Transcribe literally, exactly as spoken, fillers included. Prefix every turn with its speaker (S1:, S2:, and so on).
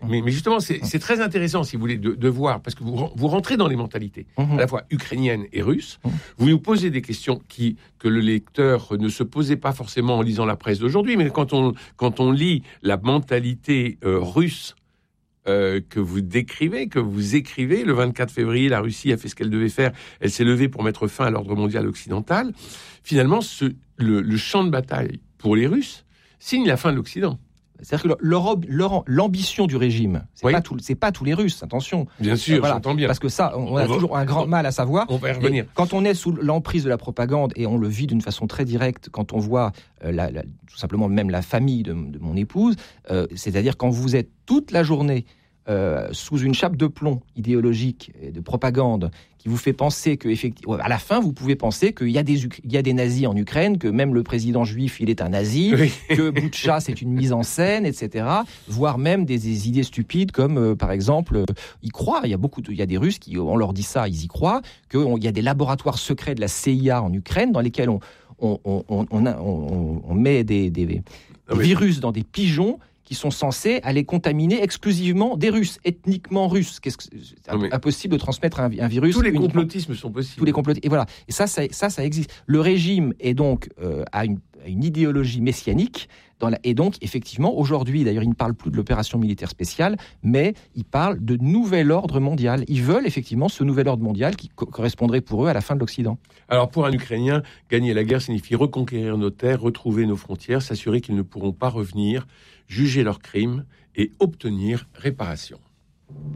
S1: mais, mais justement, c'est, c'est très intéressant, si vous voulez, de, de voir, parce que vous, vous rentrez dans les mentalités, mmh. à la fois ukrainiennes et russes. Mmh. Vous nous posez des questions qui, que le lecteur ne se posait pas forcément en lisant la presse d'aujourd'hui, mais quand on, quand on lit la mentalité euh, russe euh, que vous décrivez, que vous écrivez, le vingt-quatre février, la Russie a fait ce qu'elle devait faire, elle s'est levée pour mettre fin à l'ordre mondial occidental. Finalement, ce, le, le champ de bataille pour les Russes signe la fin de l'Occident.
S2: C'est-à-dire que leur, leur, l'ambition du régime, c'est, oui. pas tout, c'est pas tous les Russes, attention.
S1: Bien sûr, euh, voilà, j'entends bien.
S2: Parce que ça, on, on a va, toujours un grand on, mal à savoir.
S1: On va y revenir.
S2: Et quand on est sous l'emprise de la propagande, et on le vit d'une façon très directe, quand on voit euh, la, la, tout simplement même la famille de, de mon épouse, euh, c'est-à-dire quand vous êtes toute la journée Euh, sous une chape de plomb idéologique et de propagande qui vous fait penser que, effectivement, à la fin, vous pouvez penser qu'il y a des, il y a des nazis en Ukraine, que même le président juif, il est un nazi, oui. que Boutcha, c'est une mise en scène, et cetera. Voire même des, des idées stupides comme, euh, par exemple, euh, ils croient, il y a beaucoup de, il y a des Russes qui, on leur dit ça, ils y croient, qu'il y a des laboratoires secrets de la C I A en Ukraine dans lesquels on, on, on, on, on, on, on met des, des, des ah oui. virus dans des pigeons qui sont censés aller contaminer exclusivement des Russes, ethniquement russes. Qu'est-ce que c'est non, impossible de transmettre un, un virus.
S1: Tous les complotismes sont possibles.
S2: Tous les complotismes. Et voilà. Et ça, ça, ça, ça existe. Le régime est donc euh, a une, une idéologie messianique. Dans la, et donc, effectivement, aujourd'hui, d'ailleurs, ils ne parlent plus de l'opération militaire spéciale, mais ils parlent de nouvel ordre mondial. Ils veulent effectivement ce nouvel ordre mondial qui co- correspondrait pour eux à la fin de l'Occident.
S1: Alors, pour un Ukrainien, gagner la guerre signifie reconquérir nos terres, retrouver nos frontières, s'assurer qu'ils ne pourront pas revenir, juger leurs crimes et obtenir réparation.